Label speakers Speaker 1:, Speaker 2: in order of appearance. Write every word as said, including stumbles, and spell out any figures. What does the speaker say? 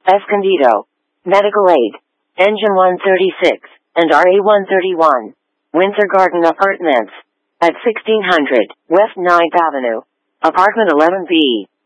Speaker 1: Escondido. Medical Aid. Engine one thirty-six, and R A one thirty-one. Windsor Garden Apartments. At sixteen hundred West ninth Avenue. Apartment eleven B.